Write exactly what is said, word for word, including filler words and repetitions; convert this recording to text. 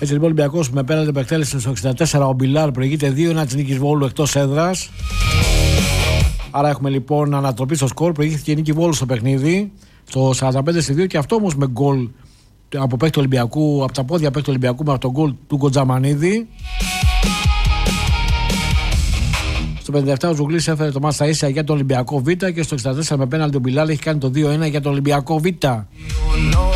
Έτσι λοιπόν ο Ολυμπιακός με πέναλτι που εκτέλεσε στο εξήντα τέσσερα, ο Μπιλάρ προηγείται δύο ένα της νίκης Βόλου εκτός έδρας. Άρα έχουμε λοιπόν ανατροπή στο σκορ. Προηγήθηκε η νίκη Βόλου στο παιχνίδι στο σαράντα πέντε δύο και αυτό όμως με γκολ από παίκτη του Ολυμπιακού, από τα πόδια παίκτη του Ολυμπιακού με τον γκολ του Κοντζαμανίδη. Στο πενήντα επτά ο Ζουγλής έφερε το μάτς στα ίσια για τον Ολυμπιακό Β και στο εξήντα τέσσερα με πέναλτι ο Μπιλάρ έχει κάνει το δύο ένα για τον Ολυμπιακό Β.